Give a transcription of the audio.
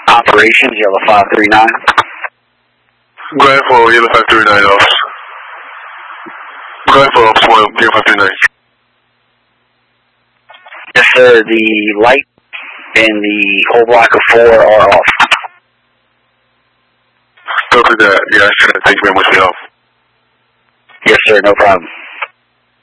Operations, Yellow 539. Ground for Yellow 539 off. Ground for Officer 1, Yellow 539. Yes, sir. The light and the whole block of 4 are off. Copy that. Yeah, sure. Thank you very much for your help. Yes, sir. No problem.